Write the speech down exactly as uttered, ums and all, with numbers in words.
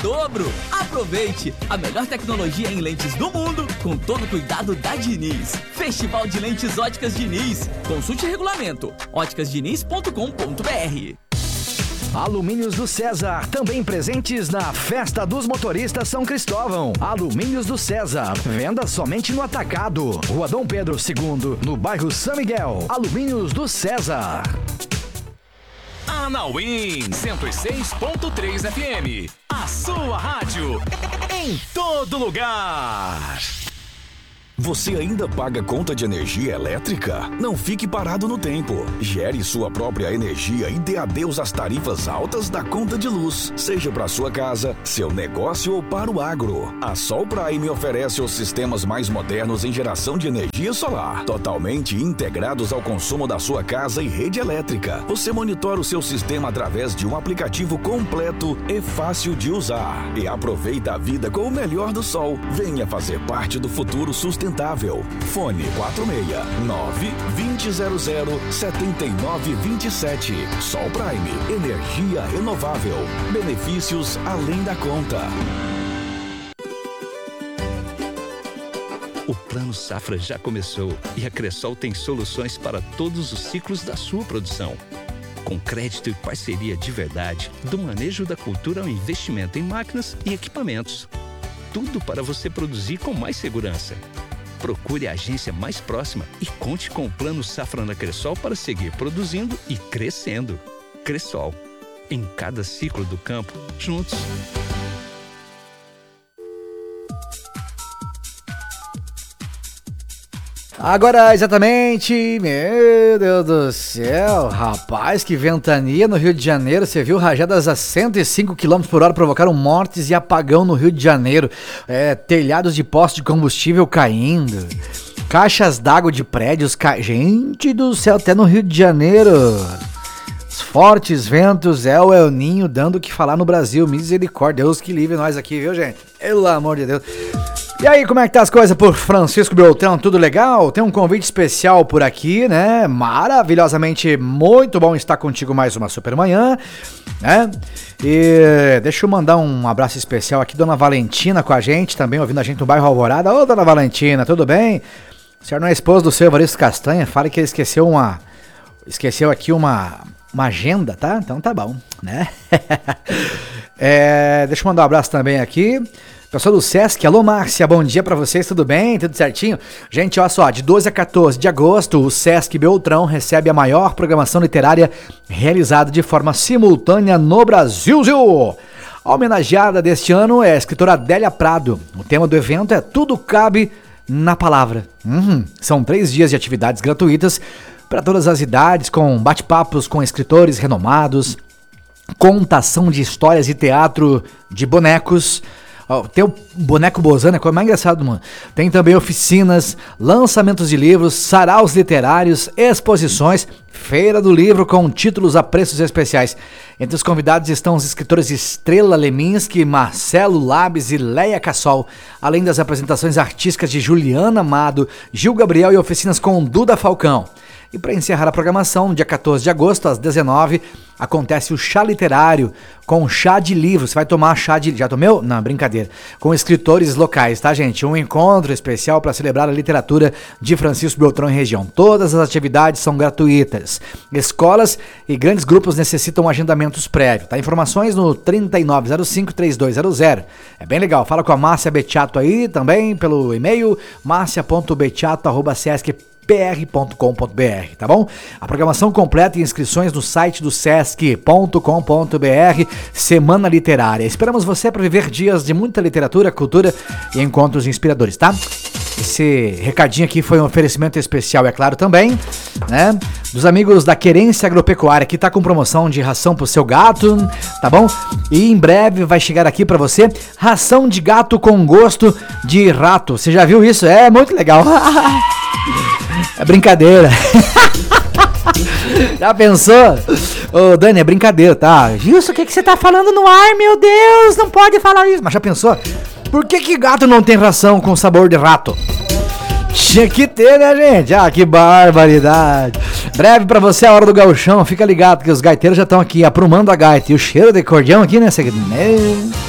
dobro. Aproveite a melhor tecnologia em lentes do mundo com todo o cuidado da Diniz. Festival de Lentes Óticas Diniz. Consulte regulamento óticas diniz ponto com ponto br. Alumínios do César, também presentes na Festa dos Motoristas São Cristóvão. Alumínios do César, venda somente no atacado. Rua Dom Pedro segundo, no bairro São Miguel. Alumínios do César. Anauim cento e seis ponto três F M, a sua rádio em todo lugar. Você ainda paga conta de energia elétrica? Não fique parado no tempo. Gere sua própria energia e dê adeus às tarifas altas da conta de luz. Seja para sua casa, seu negócio ou para o agro. A Sol Prime oferece os sistemas mais modernos em geração de energia solar, totalmente integrados ao consumo da sua casa e rede elétrica. Você monitora o seu sistema através de um aplicativo completo e fácil de usar. E aproveita a vida com o melhor do sol. Venha fazer parte do futuro sustentável. Fone quatro seis nove, dois zero zero, sete nove dois sete. Sol Prime, energia renovável. Benefícios além da conta. O Plano Safra já começou e a Cressol tem soluções para todos os ciclos da sua produção. Com crédito e parceria de verdade, do manejo da cultura ao investimento em máquinas e equipamentos. Tudo para você produzir com mais segurança. Procure a agência mais próxima e conte com o Plano Safra na Cressol para seguir produzindo e crescendo. Cressol, em cada ciclo do campo, juntos. Agora, exatamente, meu Deus do céu, rapaz, que ventania no Rio de Janeiro. Você viu rajadas a cento e cinco quilômetros por hora provocaram mortes e apagão no Rio de Janeiro. É, telhados de postos de combustível caindo, caixas d'água de prédios caindo. Gente do céu, até no Rio de Janeiro. Os fortes ventos, é o El Ninho dando o que falar no Brasil. Misericórdia, Deus que livre nós aqui, viu, gente? Pelo amor de Deus. E aí, como é que tá as coisas por Francisco Beltrão? Tudo legal? Tem um convite especial por aqui, né? Maravilhosamente muito bom estar contigo mais uma super manhã, né? E deixa eu mandar um abraço especial aqui, Dona Valentina com a gente, também ouvindo a gente no bairro Alvorada. Ô, Dona Valentina, tudo bem? A senhora não é esposa do seu Evaristo Castanha? Fala que ele esqueceu uma... Esqueceu aqui uma... Uma agenda, tá? Então tá bom, né? é, deixa eu mandar um abraço também aqui. Pessoal do Sesc, alô Márcia, bom dia pra vocês, tudo bem? Tudo certinho? Gente, olha só, de doze a quatorze de agosto, o Sesc Beltrão recebe a maior programação literária realizada de forma simultânea no Brasil. A homenageada deste ano é a escritora Adélia Prado. O tema do evento é Tudo Cabe na Palavra. Uhum. São três dias de atividades gratuitas para todas as idades, com bate-papos com escritores renomados, contação de histórias e teatro de bonecos. Oh, tem o boneco Bozano, é a coisa mais engraçada do mundo. Tem também oficinas, lançamentos de livros, saraus literários, exposições, feira do livro com títulos a preços especiais. Entre os convidados estão os escritores Estrela Leminski, Marcelo Labes e Leia Cassol, além das apresentações artísticas de Juliana Amado, Gil Gabriel e oficinas com Duda Falcão. E para encerrar a programação, dia quatorze de agosto, às dezenove, acontece o chá literário com chá de livro. Você vai tomar chá de... Já tomou? Não, brincadeira. Com escritores locais, tá, gente? Um encontro especial para celebrar a literatura de Francisco Beltrão e região. Todas as atividades são gratuitas. Escolas e grandes grupos necessitam agendamentos prévios, tá? Informações no trinta e nove zero cinco, trinta e dois zero zero. É bem legal. Fala com a Márcia Becciato aí também pelo e-mail marcia ponto becciato arroba sesc ponto p r ponto com ponto b r, tá bom? A programação completa e inscrições no site do sesc ponto com ponto b r, Semana Literária. Esperamos você para viver dias de muita literatura, cultura e encontros inspiradores, tá? Esse recadinho aqui foi um oferecimento especial, é claro, também, né? Dos amigos da Querência Agropecuária, que tá com promoção de ração pro seu gato, tá bom? E em breve vai chegar aqui pra você ração de gato com gosto de rato. Você já viu isso? É muito legal. É brincadeira. Já pensou? Ô, Dani, é brincadeira, tá? Gilson, o que, que você tá falando no ar? Meu Deus, não pode falar isso. Mas já pensou? Por que que gato não tem ração com sabor de rato? Tinha que ter, né, gente? Ah, que barbaridade. Breve pra você a hora do gauchão. Fica ligado que os gaiteiros já estão aqui aprumando a gaita. E o cheiro de cordião aqui, né? Você...